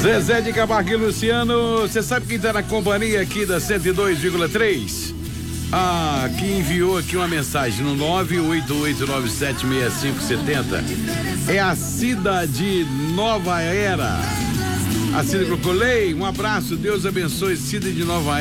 Zezé de Camargo e Luciano, você sabe quem tá na companhia aqui da 102,3? Que enviou aqui uma mensagem no 988976570. É a Cida de Nova Era. A Cida Crocolei, um abraço, Deus abençoe, Cida de Nova